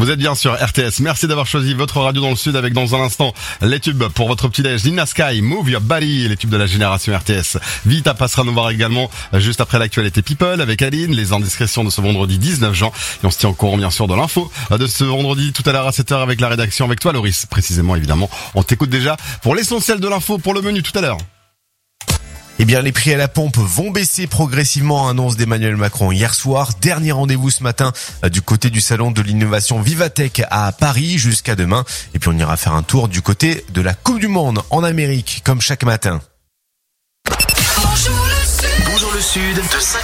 Vous êtes bien sur RTS. Merci d'avoir choisi votre radio dans le Sud avec dans un instant les tubes pour votre petit-déj. Nina Sky, Move Your Body, les tubes de la génération RTS. Vita passera nous voir également juste après l'actualité People avec Aline, les indiscrétions de ce vendredi 19 juin. Et on se tient au courant bien sûr de l'info de ce vendredi tout à l'heure à 7h avec la rédaction, avec toi Loris précisément évidemment. On t'écoute déjà pour l'essentiel de l'info, pour le menu tout à l'heure. Eh bien, les prix à la pompe vont baisser progressivement, annonce d'Emmanuel Macron hier soir. Dernier rendez-vous ce matin du côté du salon de l'innovation Vivatech à Paris jusqu'à demain. Et puis on ira faire un tour du côté de la Coupe du Monde en Amérique, comme chaque matin. Bonjour le Sud, de 5